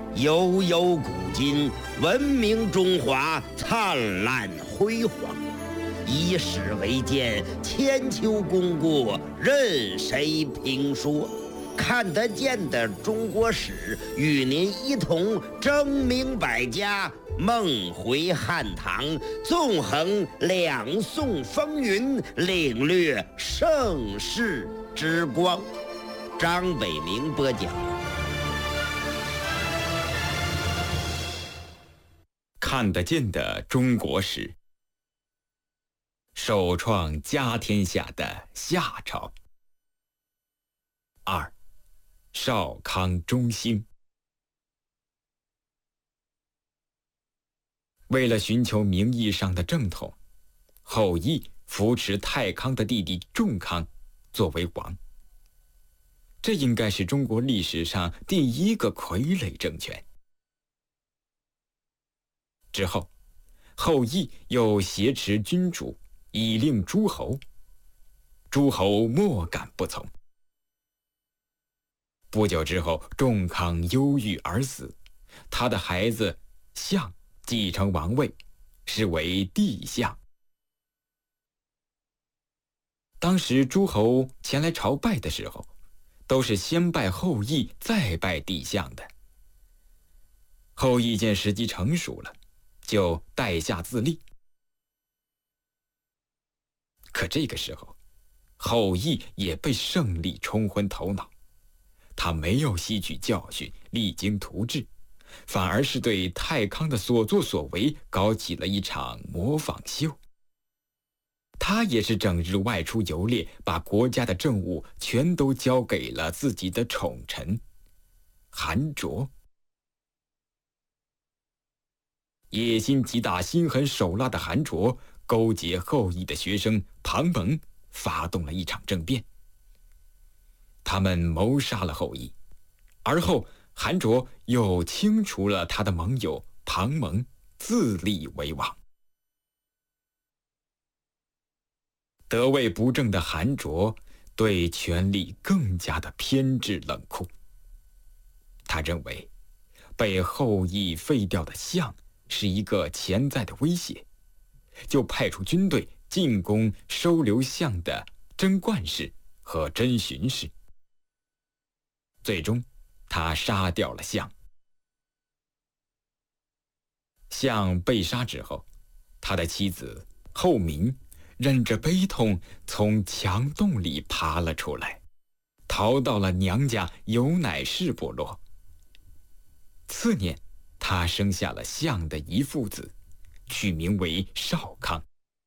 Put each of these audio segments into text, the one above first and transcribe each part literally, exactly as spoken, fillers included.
悠悠古今，文明中华灿烂辉煌。以史为鉴，千秋功过任谁评说？看得见的中国史，与您一同争明百家，梦回汉唐，纵横两宋风云，领略盛世之光。张伟明播讲。 看得见的中国史，首创家天下的夏朝。二，少康中兴。为了寻求名义上的正统，后羿扶持太康的弟弟仲康作为王。这应该是中国历史上第一个傀儡政权。之后，后羿又挟持君主，以令诸侯。诸侯莫敢不从。不久之后，仲康忧郁而死，他的孩子相继承王位，是为帝相。当时诸侯前来朝拜的时候，都是先拜后羿，再拜帝相的。后羿见时机成熟了，就代下自立。可这个时候，后羿也被胜利冲昏头脑，他没有吸取教训，励精图治，反而是对太康的所作所为搞起了一场模仿秀。他也是整日外出游猎，把国家的政务全都交给了自己的宠臣韩卓。野心极大、心狠手辣的韩卓勾结后羿的学生庞蒙，发动了一场政变。他们谋杀了后羿，而后韩卓又清除了他的盟友庞蒙，自立为王。得位不正的韩卓对权力更加的偏执冷酷。他认为被后羿废掉的相是一个潜在的威胁，就派出军队进攻收留相的甄冠氏和甄荀氏。最终他杀掉了相。相被杀之后，他的妻子后民忍着悲痛从墙洞里爬了出来，逃到了娘家有乃氏部落。次年，他生下了相的一父子，取名为少康。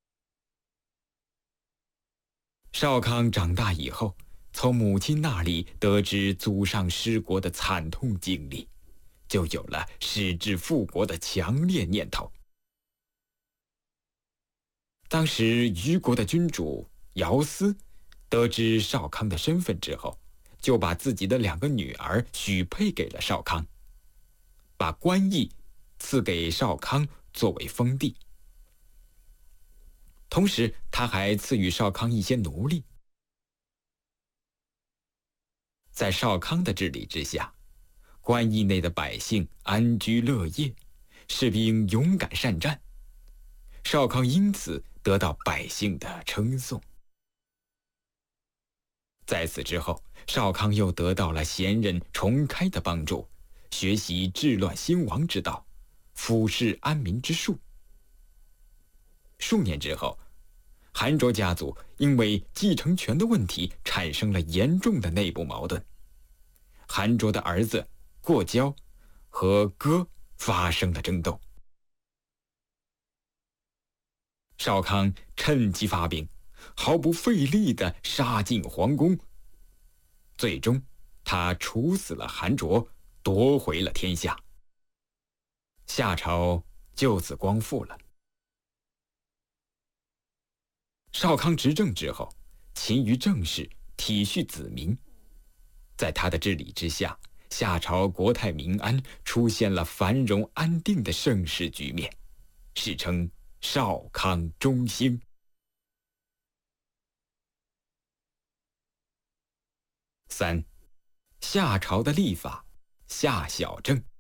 少康长大以后，从母亲那里得知祖上失国的惨痛经历，就有了矢志复国的强烈念头。当时虞国的君主姚思得知少康的身份之后，就把自己的两个女儿许配给了少康，把官邑赐给少康作为封地。同时他还赐予少康一些奴隶。在少康的治理之下，官邑内的百姓安居乐业，士兵勇敢善战，少康因此得到百姓的称颂。在此之后，少康又得到了贤人重开的帮助，学习治乱兴亡之道，俯视安民之术。数年之后，韩卓家族因为继承权的问题产生了严重的内部矛盾。韩卓的儿子过交和哥发生了争斗。少康趁机发兵，毫不费力地杀进皇宫。最终他处死了韩卓，夺回了天下。夏朝就此光复了。少康执政之后，勤于政事，体恤子民。在他的治理之下，夏朝国泰民安，出现了繁荣安定的盛世局面，史称少康中兴。三，夏朝的历法，夏小正。